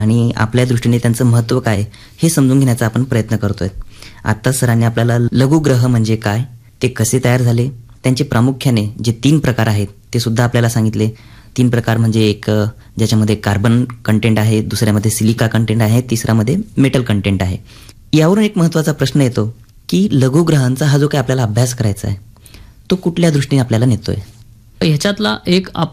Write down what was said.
आणि आपल्या दृष्टीने त्यांचं महत्त्व काय हे समजून घेण्याचा आपण प्रयत्न करतोय. आता सरांनी आपल्याला लघुग्रह म्हणजे काय, ते कसे तयार झाले, त्यांचे प्रामुख्याने जे 3 प्रकार आहेत ते सुद्धा आपल्याला सांगितले. 3 प्रकार म्हणजे एक ज्याच्यामध्ये कार्बन कंटेंट आहे, दुसऱ्यामध्ये सिलिका कंटेंट आहे, तिसऱ्यामध्ये मेटल कंटेंट आहे. यावरून एक महत्त्वाचा प्रश्न येतो की लघुग्रहांचा हा जो काही आपल्याला अभ्यास करायचा आहे तो कुठल्या दृष्टीने आपल्याला नेतोय. ह्याच्यातला एक